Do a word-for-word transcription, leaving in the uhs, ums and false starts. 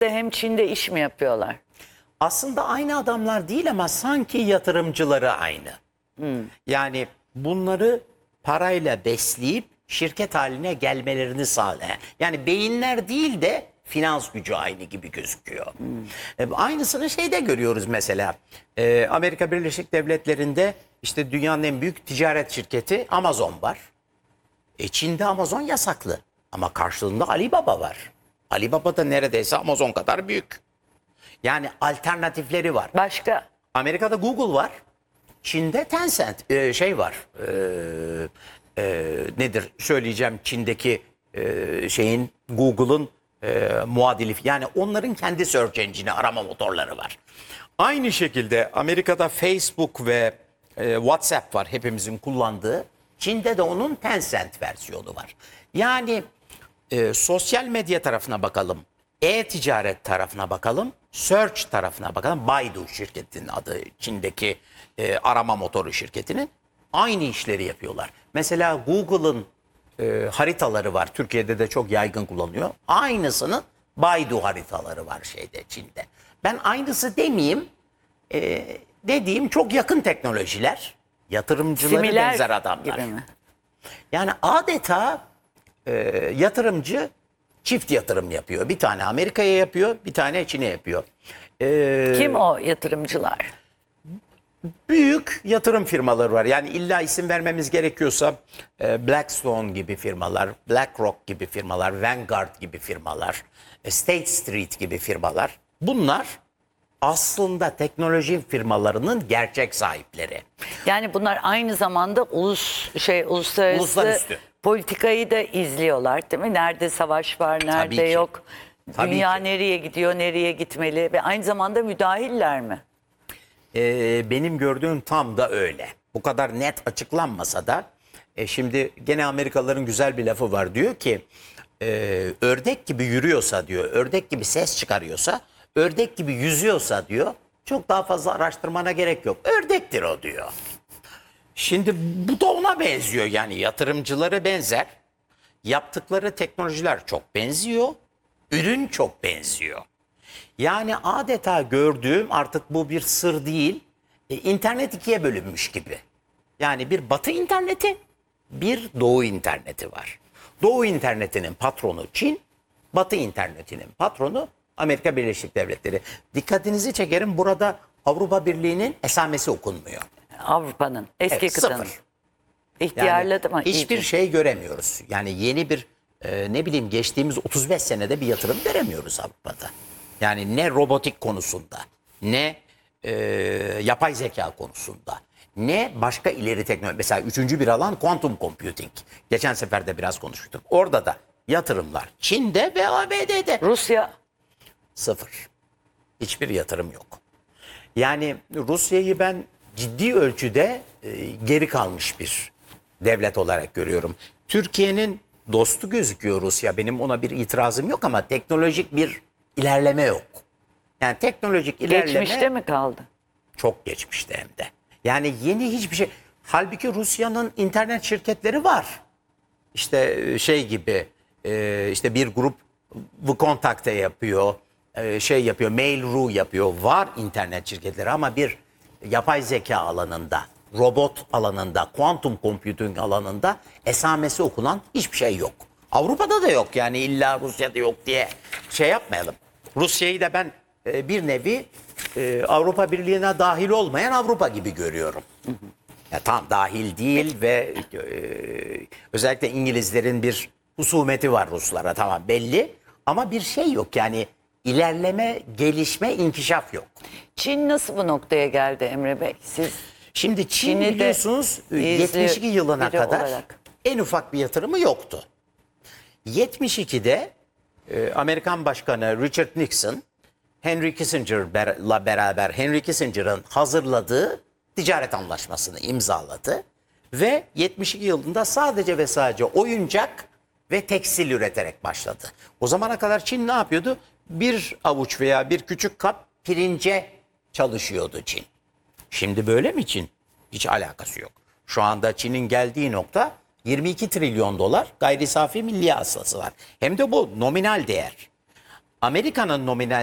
hem Çin'de iş mi yapıyorlar? Aslında aynı adamlar değil ama sanki yatırımcıları aynı. Yani bunları parayla besleyip şirket haline gelmelerini sağlayan. Yani beyinler değil de finans gücü aynı gibi gözüküyor. E, aynısını şeyde görüyoruz mesela. E, Amerika Birleşik Devletleri'nde işte dünyanın en büyük ticaret şirketi Amazon var. E, Çin'de Amazon yasaklı ama karşılığında Alibaba var. Alibaba da neredeyse Amazon kadar büyük. Yani alternatifleri var. Başka? Amerika'da Google var. Çin'de Tencent e, şey var. E, e, nedir söyleyeceğim Çin'deki e, şeyin Google'ın e, muadili. Yani onların kendi search engine'i arama motorları var. Aynı şekilde Amerika'da Facebook ve e, WhatsApp var hepimizin kullandığı. Çin'de de onun Tencent versiyonu var. Yani e, sosyal medya tarafına bakalım. E-ticaret tarafına bakalım. Search tarafına bakalım. Baidu şirketinin adı Çin'deki e, arama motoru şirketinin. Aynı işleri yapıyorlar. Mesela Google'ın e, haritaları var. Türkiye'de de çok yaygın kullanılıyor. Aynısının Baidu haritaları var şeyde Çin'de. Ben aynısı demeyeyim. E, dediğim çok yakın teknolojiler. Yatırımcıları Similer benzer adamlar. gibi mi? Yani adeta e, yatırımcı çift yatırım yapıyor. Bir tane Amerika'ya yapıyor, bir tane Çin'e yapıyor. E, Kim o yatırımcılar? Büyük yatırım firmaları var. Yani illa isim vermemiz gerekiyorsa e, Blackstone gibi firmalar, BlackRock gibi firmalar, Vanguard gibi firmalar, e, State Street gibi firmalar. Bunlar aslında teknoloji firmalarının gerçek sahipleri. Yani bunlar aynı zamanda ulus şey uluslararası Uluslararası. politikayı da izliyorlar değil mi? Nerede savaş var, nerede Tabii ki. yok. Tabii Dünya ki. nereye gidiyor, nereye gitmeli ve aynı zamanda müdahiller mi? Ee, benim gördüğüm tam da öyle. Bu kadar net açıklanmasa da e, şimdi gene Amerikalıların güzel bir lafı var. Diyor ki e, ördek gibi yürüyorsa diyor, ördek gibi ses çıkarıyorsa, ördek gibi yüzüyorsa diyor çok daha fazla araştırmana gerek yok. Ördektir o diyor. Şimdi bu da ona benziyor yani yatırımcıları benzer. Yaptıkları teknolojiler çok benziyor. Ürün çok benziyor. Yani adeta gördüğüm artık bu bir sır değil. E, internet ikiye bölünmüş gibi. Yani bir batı interneti, bir doğu interneti var. Doğu internetinin patronu Çin, batı internetinin patronu Amerika Birleşik Devletleri. Dikkatinizi çekerim burada Avrupa Birliği'nin esamesi okunmuyor. Avrupa'nın, eski Evet, kıtanın. sıfır. İhtiyarladı mı? Hiçbir iyice? şey göremiyoruz. Yani yeni bir e, ne bileyim geçtiğimiz otuz beş senede bir yatırım göremiyoruz Avrupa'da. Yani ne robotik konusunda, ne e, yapay zeka konusunda, ne başka ileri teknoloji. Mesela üçüncü bir alan quantum computing. Geçen sefer de biraz konuştuk. Orada da yatırımlar Çin'de ve A B D'de. Rusya Sıfır. Hiçbir yatırım yok. Yani Rusya'yı ben ciddi ölçüde e, geri kalmış bir devlet olarak görüyorum. Türkiye'nin dostu gözüküyor Rusya. Benim ona bir itirazım yok ama teknolojik bir ilerleme yok. Yani teknolojik ilerleme geçmişte mi kaldı? çok geçmişte hem de. Yani yeni hiçbir şey. Halbuki Rusya'nın internet şirketleri var. İşte şey gibi e, işte bir grup Vkontakte yapıyor, e, şey yapıyor, Mail.ru yapıyor. Var internet şirketleri ama bir yapay zeka alanında, robot alanında, quantum computing alanında esamesi okunan hiçbir şey yok. Avrupa'da da yok yani illa Rusya'da yok diye şey yapmayalım. Rusya'yı da ben e, bir nevi e, Avrupa Birliği'ne dahil olmayan Avrupa gibi görüyorum. Ya tam dahil değil ve e, özellikle İngilizlerin bir husumeti var Ruslara tamam belli ama bir şey yok yani ilerleme, gelişme, inkişaf yok. Çin nasıl bu noktaya geldi Emre Bey? Siz Şimdi Çin Çin'i de biliyorsunuz izli yetmiş iki yılına biri kadar olarak. en ufak bir yatırımı yoktu. yetmiş ikide e, Amerikan Başkanı Richard Nixon, Henry Kissinger'la beraber Henry Kissinger'ın hazırladığı ticaret anlaşmasını imzaladı. Ve yetmiş iki yılında sadece ve sadece oyuncak ve tekstil üreterek başladı. O zamana kadar Çin ne yapıyordu? Bir avuç veya bir küçük kap pirince çalışıyordu Çin. Şimdi böyle mi Çin? Hiç alakası yok. Şu anda Çin'in geldiği nokta yirmi iki trilyon dolar gayri safi milli hasılası var. Hem de bu nominal değer. Amerika'nın nominal